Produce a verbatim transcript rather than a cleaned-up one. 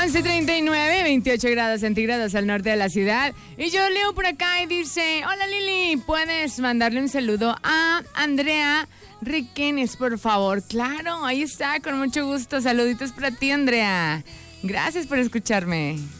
once treinta y nueve, veintiocho grados centígrados al norte de la ciudad. Y yo leo por acá y dice: hola Lili, ¿puedes mandarle un saludo a Andrea Riquenes, por favor? Claro, ahí está, con mucho gusto. Saluditos para ti, Andrea. Gracias por escucharme.